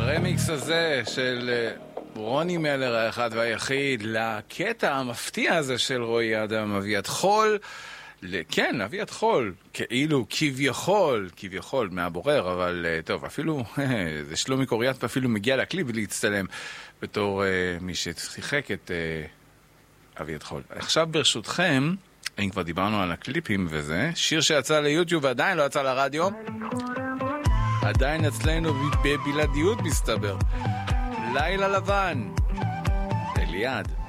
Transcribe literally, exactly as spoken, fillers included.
הרמיקס הזה של רוני מלר האחד והיחיד לקטע המפתיע הזה של רועי אדם, אביעד חול. כן, אביעד חול, כאילו כביכול, כביכול מהבורר, אבל טוב, אפילו זה שלומי קוריאט אפילו מגיע להקליב ולהצטלם בתור מי ששיחק את אביעד חול. עכשיו ברשותכם, אם כבר דיברנו על הקליפים וזה, שיר שיצא ליוטיוב ועדיין לא יצא לרדיו, עדיין אצלנו בבלעדיות מסתבר. לילה לבן, אליעד.